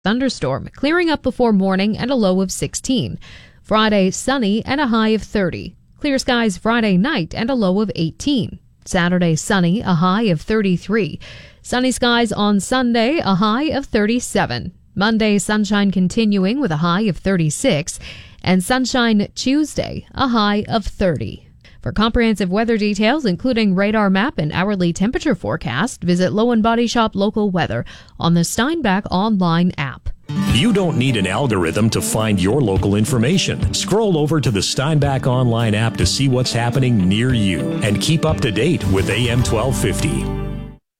Thunderstorm, clearing up before morning and a low of 16. Friday, sunny and a high of 30. Clear skies Friday night and a low of 18. Saturday, sunny, a high of 33. Sunny skies on Sunday, a high of 37. Monday, sunshine continuing with a high of 36. And sunshine Tuesday, a high of 30. For comprehensive weather details, including radar map and hourly temperature forecast, visit Low & Body Shop Local Weather on the Steinbach online app. You don't need an algorithm to find your local information. Scroll over to the Steinbach online app to see what's happening near you and keep up to date with AM 1250.